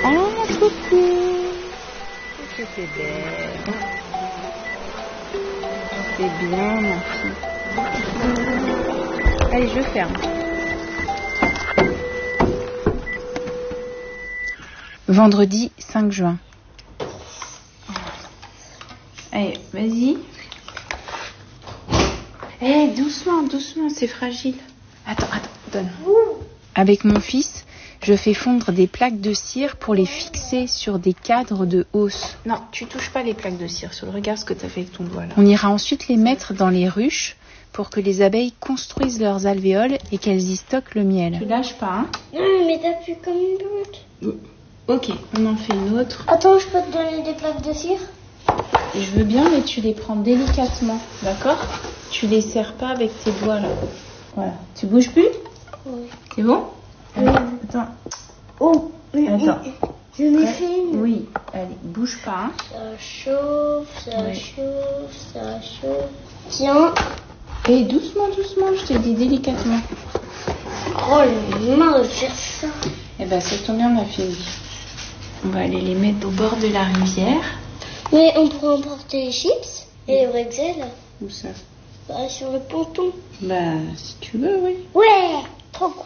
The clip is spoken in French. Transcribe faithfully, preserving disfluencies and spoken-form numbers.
Oh, coucou. Que c'est belle. C'est bien, ma fille. Allez, je ferme. Vendredi cinq juin. Allez, vas-y. Eh, doucement, doucement, c'est fragile. Attends, attends, donne. Avec mon fils, je fais fondre des plaques de cire pour les fixer sur des cadres de hausse. Non, tu touches pas les plaques de cire. Regarde ce que tu as fait avec ton doigt là. On ira ensuite les mettre dans les ruches pour que les abeilles construisent leurs alvéoles et qu'elles y stockent le miel. Tu lâches pas, hein? Non, mais t'as plus comme une bloque. Ok, on en fait une autre. Attends, je peux te donner des plaques de cire? Je veux bien, mais tu les prends délicatement, d'accord? Tu les serres pas avec tes doigts là. Voilà. Tu bouges plus? Oui. C'est bon? Oui. Attends. Oh, mais Attends. je m'ai fait une. Oui, allez, bouge pas. Hein. Ça chauffe, ça Oui. chauffe, ça chauffe. Tiens. Et doucement, doucement, je te dis délicatement. Oh, les mains de faire ça. Eh ben, ça tombe bien, ma fille. On va aller les mettre au bord de la rivière. Mais on pourrait emporter les chips et les bretzels. Où ça? Bah, sur le ponton. Bah, si tu veux, oui. Ouais, trop cool.